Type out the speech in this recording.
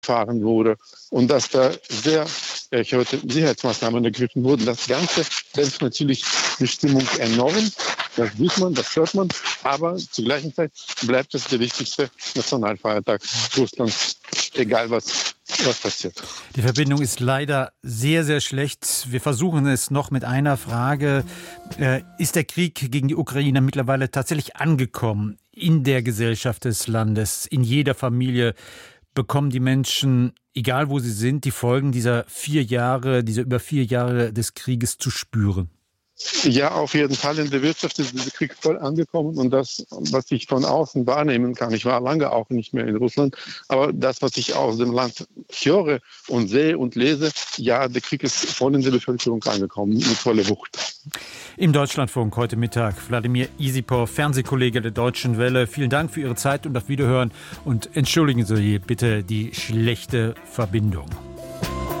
gefahren wurde und dass da sehr erhöhte Sicherheitsmaßnahmen ergriffen wurden. Das Ganze dämpft natürlich die Stimmung enorm. Das sieht man, das hört man. Aber zur gleichen Zeit bleibt es der wichtigste Nationalfeiertag Russlands, egal was passiert. Die Verbindung ist leider sehr, sehr schlecht. Wir versuchen es noch mit einer Frage. Ist der Krieg gegen die Ukraine mittlerweile tatsächlich angekommen in der Gesellschaft des Landes, in jeder Familie? Bekommen die Menschen, egal wo sie sind, die Folgen dieser über 4 Jahre des Krieges zu spüren? Ja, auf jeden Fall. In der Wirtschaft ist dieser Krieg voll angekommen und das, was ich von außen wahrnehmen kann, ich war lange auch nicht mehr in Russland, aber das, was ich aus dem Land höre und sehe und lese, ja, der Krieg ist voll in der Bevölkerung angekommen, mit voller Wucht. Im Deutschlandfunk heute Mittag Wladimir Isipov, Fernsehkollege der Deutschen Welle. Vielen Dank für Ihre Zeit und auf Wiederhören und entschuldigen Sie bitte die schlechte Verbindung.